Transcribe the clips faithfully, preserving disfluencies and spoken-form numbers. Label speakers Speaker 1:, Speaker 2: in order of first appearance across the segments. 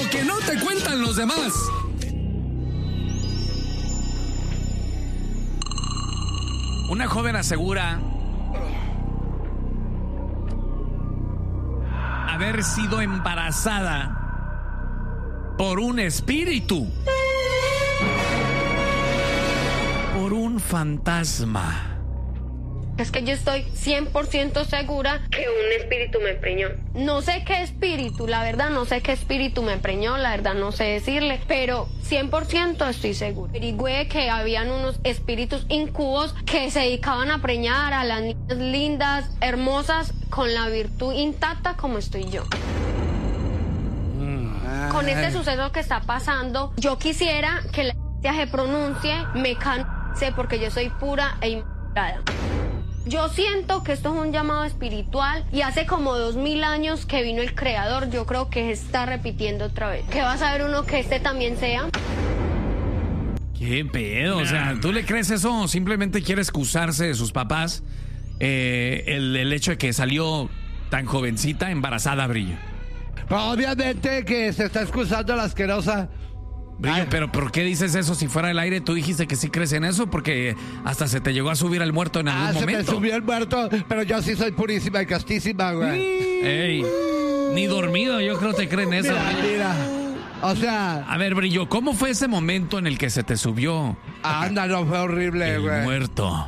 Speaker 1: Lo que no te cuentan los demás. Una joven asegura haber sido embarazada por un espíritu, por un fantasma.
Speaker 2: Es que yo estoy cien por ciento segura que un espíritu me preñó. No sé qué espíritu, la verdad no sé qué espíritu me preñó, la verdad no sé decirle, pero cien por ciento estoy segura. Averigüé que habían unos espíritus incubos que se dedicaban a preñar a las niñas lindas, hermosas, con la virtud intacta como estoy yo. Con este suceso que está pasando, yo quisiera que la iglesia se pronuncie, me canse porque yo soy pura e inmaculada. Yo siento que esto es un llamado espiritual y hace como dos mil años que vino el Creador. Yo creo que se está repitiendo otra vez. ¿Qué va a saber uno que este también sea?
Speaker 1: ¿Qué pedo? O sea, ¿tú le crees eso o simplemente quiere excusarse de sus papás eh, el, el hecho de que salió tan jovencita embarazada, Brillo?
Speaker 3: Obviamente que se está excusando la asquerosa.
Speaker 1: Brillo, Ay. Pero ¿por qué dices eso si fuera del aire? Tú dijiste que sí crees en eso porque hasta se te llegó a subir el muerto en algún
Speaker 3: ah,
Speaker 1: momento.
Speaker 3: Se me subió el muerto, pero yo sí soy purísima y castísima, güey.
Speaker 1: Ey, ni dormido yo creo te creen eso.
Speaker 3: Mira, mira. O sea...
Speaker 1: A ver, Brillo, ¿cómo fue ese momento en el que se te subió?
Speaker 3: Anda, no, fue horrible, güey.
Speaker 1: El muerto.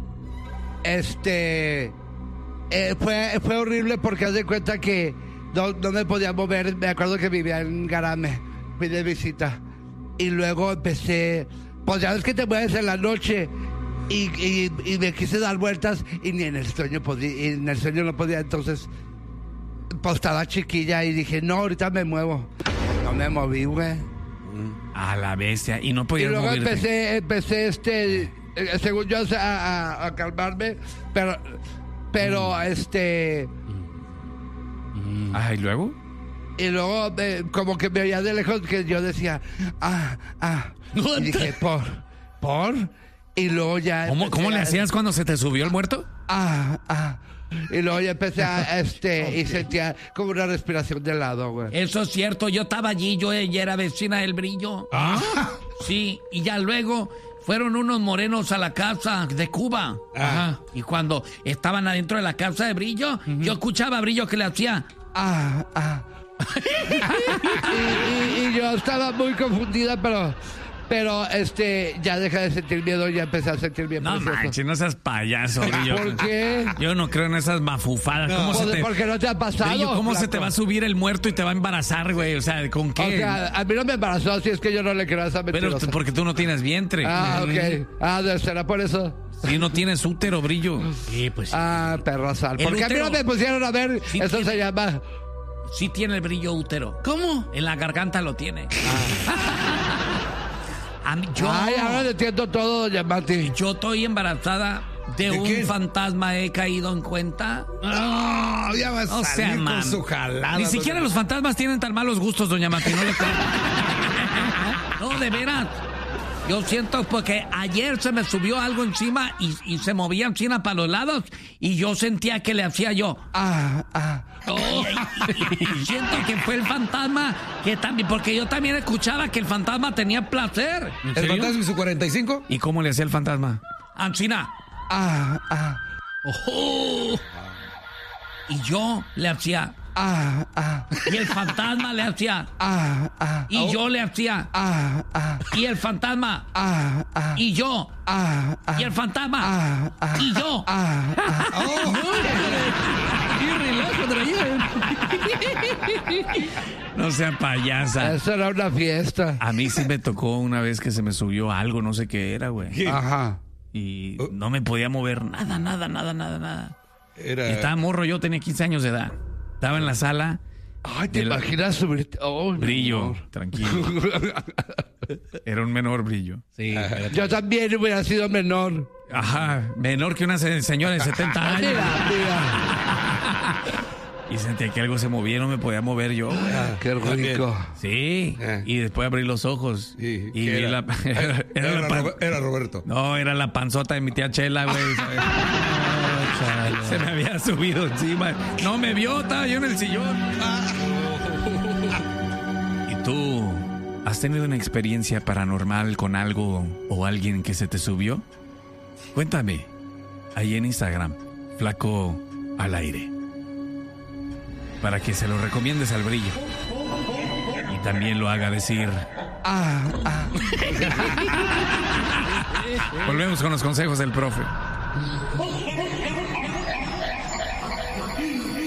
Speaker 3: Este... Eh, fue, fue horrible porque haz de cuenta que no, no me podía mover. Me acuerdo que vivía en Garame. Fui de visita. Y luego empecé, pues ya ves que te mueves en la noche y, y, y me quise dar vueltas y ni en el sueño podía, y en el sueño no podía, entonces pues estaba chiquilla y dije, no, ahorita me muevo. No me moví, güey.
Speaker 1: A la bestia, y no podía
Speaker 3: Y luego
Speaker 1: movirte.
Speaker 3: empecé, empecé este, eh, según yo, a, a, a calmarme, pero, pero mm. este...
Speaker 1: Mm. Ah, ¿y luego?
Speaker 3: Y luego, eh, como que me veía de lejos, que yo decía, ah, ah. Y dije, ¿por? ¿Por? Y luego ya...
Speaker 1: ¿Cómo, ¿cómo le hacías cuando se te subió el muerto?
Speaker 3: Ah, ah. Y luego ya empecé a, este, okay. Y sentía como una respiración de lado, güey.
Speaker 1: Eso es cierto, yo estaba allí, yo ella era vecina del Brillo. ¿Ah? Sí, y ya luego fueron unos morenos a la casa de Cuba. Ajá. Y cuando estaban adentro de la casa de Brillo, uh-huh. yo escuchaba a Brillo que le hacía...
Speaker 3: Ah, ah. y, y, y yo estaba muy confundida, pero pero este ya dejé de sentir miedo, ya empecé a sentir bien.
Speaker 1: No manches, no seas payaso, Brillo.
Speaker 3: ¿Por qué?
Speaker 1: Yo no creo en esas mafufadas.
Speaker 3: No,
Speaker 1: ¿Cómo se te,
Speaker 3: ¿por qué no te ha pasado?
Speaker 1: Brillo, ¿cómo
Speaker 3: flaco?
Speaker 1: Se te va a subir el muerto y te va a embarazar, güey? O sea, ¿con qué?
Speaker 3: O sea, a mí no me embarazó, así es que yo no le creo a esa mentirosa.
Speaker 1: Pero porque tú no tienes vientre.
Speaker 3: Ah, ok. Ah, ¿será por eso?
Speaker 1: Sí, no tienes útero, Brillo. Sí, pues.
Speaker 3: Ah, perro sal. ¿Por qué a mí no me pusieron a ver? Sí, eso tiene... se llama...
Speaker 1: Sí tiene el Brillo útero.
Speaker 3: ¿Cómo?
Speaker 1: En la garganta lo tiene.
Speaker 3: Ah.
Speaker 1: A mí, yo,
Speaker 3: Ay, ahora entiendo todo, doña Mati.
Speaker 1: Yo estoy embarazada de, ¿De un qué? fantasma, he caído en cuenta.
Speaker 4: No, ya vas a salir sea, con su jalada.
Speaker 1: Ni siquiera los fantasmas tienen tan malos gustos, doña Mati. No le creo. No, de veras. Yo siento porque ayer se me subió algo encima y, y se movía encima para los lados y yo sentía que le hacía yo.
Speaker 3: Ah, ah.
Speaker 1: Oh, y, y siento que fue el fantasma que también, porque yo también escuchaba que el fantasma tenía placer.
Speaker 4: ¿El fantasma y su cuarenta y cinco?
Speaker 1: ¿Y cómo le hacía el fantasma? Ancina.
Speaker 3: Ah, ah.
Speaker 1: Oh. Y yo le hacía.
Speaker 3: Ah, ah.
Speaker 1: Y el fantasma le hacía.
Speaker 3: Ah, ah.
Speaker 1: Y oh. yo le hacía.
Speaker 3: Ah, ah.
Speaker 1: Y el fantasma.
Speaker 3: Ah, ah.
Speaker 1: Y yo.
Speaker 3: Ah, ah.
Speaker 1: Y el fantasma.
Speaker 3: Ah, ah.
Speaker 1: Y yo.
Speaker 3: Ah, ah.
Speaker 1: Oh. ¡Qué relajo traía! No sea payasa.
Speaker 3: Eso era una fiesta.
Speaker 1: A mí sí me tocó una vez que se me subió algo, no sé qué era, güey.
Speaker 3: Ajá.
Speaker 1: Y no me podía mover nada, nada, nada, nada, nada.
Speaker 4: Era...
Speaker 1: Estaba morro, yo tenía quince años de edad. Estaba en la sala.
Speaker 3: Ay, ¿te imaginas
Speaker 1: la...
Speaker 3: subirte? Oh,
Speaker 1: Brillo, tranquilo. Era un menor, Brillo. Sí.
Speaker 3: Yo también hubiera sido menor.
Speaker 1: Ajá, menor que una señora de setenta años.
Speaker 3: Mira, mira.
Speaker 1: Y sentía que algo se movía, no me podía mover yo.
Speaker 3: Ah, qué rico.
Speaker 1: Sí, eh. Y después abrí los ojos.
Speaker 4: Sí,
Speaker 1: y vi
Speaker 4: era?
Speaker 1: la... era,
Speaker 4: era,
Speaker 1: la pan...
Speaker 4: era Roberto.
Speaker 1: No, era la panzota de mi tía Chela, güey. Se me había subido encima. No me vio, estaba yo en el sillón. Ah. Y
Speaker 5: ¿Tú has tenido una experiencia paranormal con algo o alguien que se te subió? Cuéntame, ahí en Instagram, Flaco al Aire, para que se lo recomiendes al Brillo y también lo haga decir.
Speaker 3: Ah, ah.
Speaker 5: Volvemos con los consejos del profe.